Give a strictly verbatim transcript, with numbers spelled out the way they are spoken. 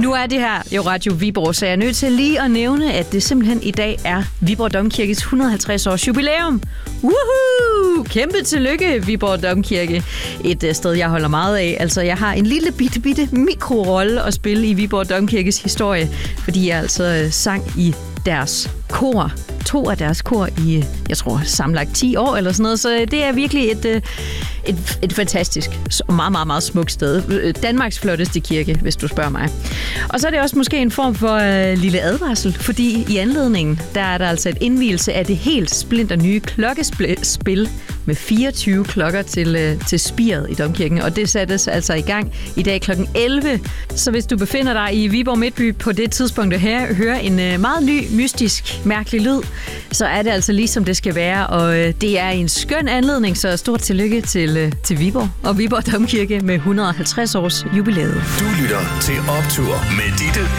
Nu er det her jo Radio Viborg, så jeg er nødt til lige at nævne, at det simpelthen i dag er Viborg Domkirkes et hundrede og halvtreds års jubilæum. Woohoo! Kæmpe tillykke, Viborg Domkirke. Et uh, sted, jeg holder meget af. Altså, jeg har en lille bitte, bitte mikrorolle at spille i Viborg Domkirkes historie, fordi jeg altså uh, sang i deres kor. To af deres kor i, jeg tror, sammenlagt ti år eller sådan noget. Så det er virkelig et, et, et fantastisk og meget, meget, meget smukt sted. Danmarks flotteste kirke, hvis du spørger mig. Og så er det også måske en form for uh, lille advarsel, fordi i anledningen, der er der altså et indvielse af det helt splinter nye klokkespil med fireogtyve klokker til, uh, til spiret i Domkirken. Og det sættes altså i gang i dag klokken elleve. Så hvis du befinder dig i Viborg Midtby på det tidspunkt, at høre en uh, meget ny, mystisk, mærkelig lyd, så er det altså ligesom det skal være, og øh, det er en skøn anledning, så stort tillykke til, øh, til Viborg og Viborg Domkirke med et hundrede og halvtreds års jubilæet. Du lytter til Optur med Ditte